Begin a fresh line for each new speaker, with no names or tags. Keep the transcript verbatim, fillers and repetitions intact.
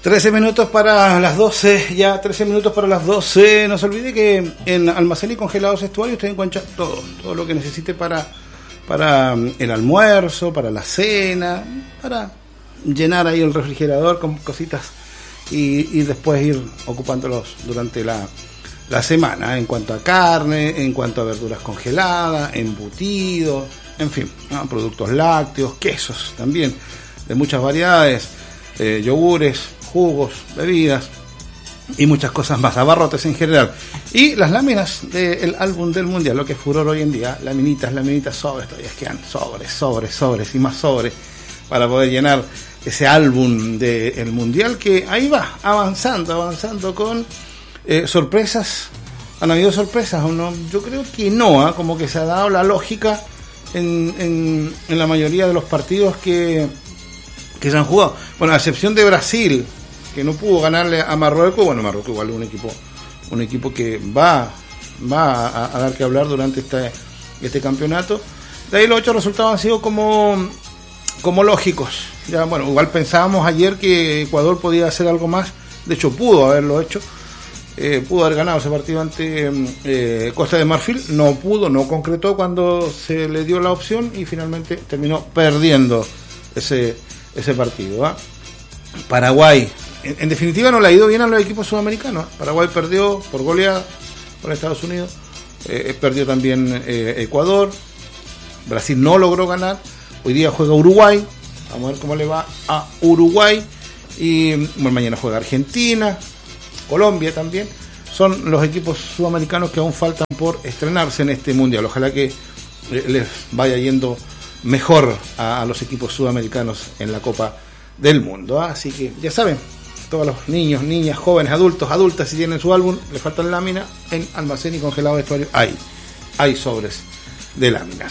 trece minutos para las doce, ya trece minutos para las doce. No se olvide que en Almacén y Congelados Estuario usted encuentra todo, todo lo que necesite para, para el almuerzo, para la cena, para llenar ahí el refrigerador con cositas y, y después ir ocupándolos durante la, la semana, en cuanto a carne, en cuanto a verduras congeladas, embutidos, en fin, ¿no? Productos lácteos, quesos también, de muchas variedades, eh, yogures, jugos, bebidas y muchas cosas más, abarrotes en general. Y las láminas del álbum del mundial, lo que es furor hoy en día, laminitas, laminitas, sobres, todavía quedan sobres, sobres, sobres y más sobres para poder llenar ese álbum del mundial que ahí va, avanzando, avanzando con eh, sorpresas. ¿Han habido sorpresas o no? Yo creo que no, ¿eh? Como que se ha dado la lógica en, en, en la mayoría de los partidos que, que se han jugado. Bueno, a excepción de Brasil, que no pudo ganarle a Marruecos. Bueno, Marruecos igual es un equipo un equipo que va va a, a dar que hablar durante este este campeonato. De ahí los ocho resultados han sido como como lógicos. Ya, bueno, igual pensábamos ayer que Ecuador podía hacer algo más. De hecho, pudo haberlo hecho. Eh, pudo haber ganado ese partido ante eh, Costa de Marfil. No pudo, no concretó cuando se le dio la opción y finalmente terminó perdiendo ese ese partido, ¿eh? Paraguay, en, en definitiva no le ha ido bien a los equipos sudamericanos. Paraguay perdió por goleada con Estados Unidos, eh, perdió también eh, Ecuador. Brasil no logró ganar. Hoy día juega Uruguay, vamos a ver cómo le va a Uruguay. Y bueno, mañana juega Argentina, Colombia también. Son los equipos sudamericanos que aún faltan por estrenarse en este mundial. Ojalá que eh, les vaya yendo mejor a, a los equipos sudamericanos en la Copa del Mundo. Así que ya saben, todos los niños, niñas, jóvenes, adultos, adultas, si tienen su álbum, les faltan láminas, en Almacén y Congelado Estuario hay, hay sobres de láminas.